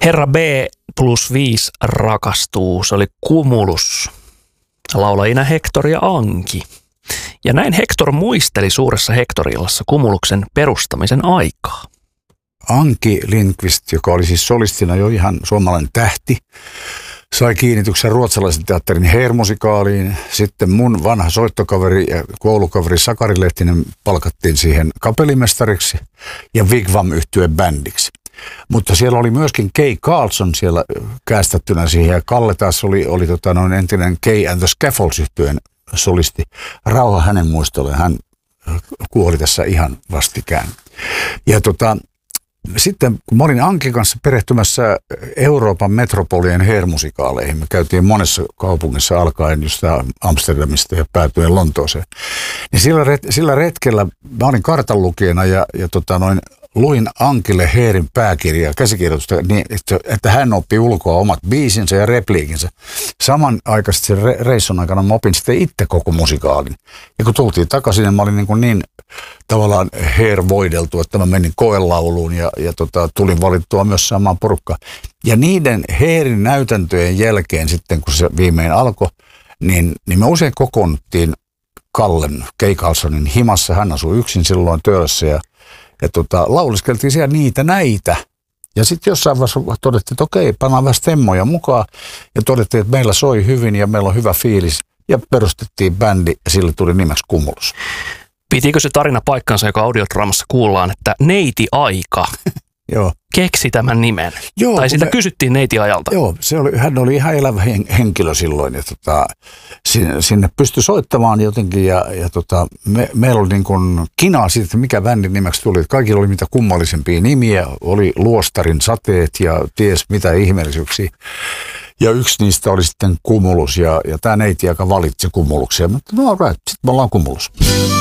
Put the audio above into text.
Herra B plus 5 rakastuu. Se oli Cumulus. Laulajina Hector ja Anki. Ja näin Hector muisteli suuressa Hector-illassa Cumuluksen perustamisen aikaa. Anki Lindqvist, joka oli siis solistina jo ihan suomalainen tähti, sai kiinnityksen ruotsalaisen teatterin Hair-musikaaliin. Sitten mun vanha soittokaveri ja koulukaveri Sakari Lehtinen palkattiin siihen kapellimestariksi ja Wigwam-yhtyeen bändiksi. Mutta siellä oli myöskin Kay Carlson siellä käästettynä siihen ja Kalle taas oli entinen Kay and the Scaffolds-yhtyeen solisti. Rauha hänen muistolleen, hän kuoli tässä ihan vastikään. Ja sitten kun mä olin Ankin kanssa perehtymässä Euroopan metropolien Hair-musikaaleihin, me käytiin monessa kaupungissa alkaen just Amsterdamista ja päätyen Lontooseen, niin sillä retkellä mä olin kartanlukijana ja luin Ankille Hairin pääkirjaa, käsikirjoitusta, niin että hän oppi ulkoa omat biisinsä ja repliikinsä. Samanaikaisesti sen reissun aikana mä opin sitten itse koko musikaalin. Ja kun tultiin takaisin, niin mä olin niin tavallaan Hair-voideltu, että mä menin koelauluun ja tulin valittua myös samaan porukkaan. Ja niiden Hairin näytäntöjen jälkeen sitten, kun se viimein alkoi, niin me usein kokoonnuttiin Kallen, Kay Carlsonin himassa. Hän asui yksin silloin Töölössä ja lauliskeltiin siellä niitä näitä. Ja sitten jossain vaiheessa todettiin, että okei, pannaan vähän stemmoja mukaan. Ja todettiin, että meillä soi hyvin ja meillä on hyvä fiilis. Ja perustettiin bändi ja sille tuli nimeksi Cumulus. Pitikö se tarina paikkansa, joka audiodraamassa kuullaan, että Neiti Aika keksi tämän nimen? Joo, tai sitä kysyttiin Neiti Ajalta. Joo, hän oli ihan elävä henkilö silloin. Ja sinne pystyi soittamaan jotenkin ja meillä oli niin kuin kinaa siitä, että mikä bändin nimeksi tuli. Kaikilla oli mitä kummallisempia nimiä. Oli Luostarin sateet ja ties mitä ihmeellisyyksiä. Ja yksi niistä oli sitten Cumulus ja tämä Neiti, joka valitsi Cumuluksia. Mutta sitten me ollaan Cumulus.